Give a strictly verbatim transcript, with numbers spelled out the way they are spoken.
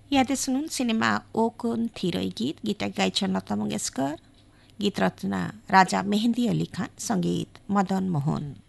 यादै सुनुन सिनेमा ओकोन थिरै गीत गीत गाइछ लता मङ्गेशकर, गीत रचना राजा मेहन्दी अली खान, सङ्गीत मदन मोहन।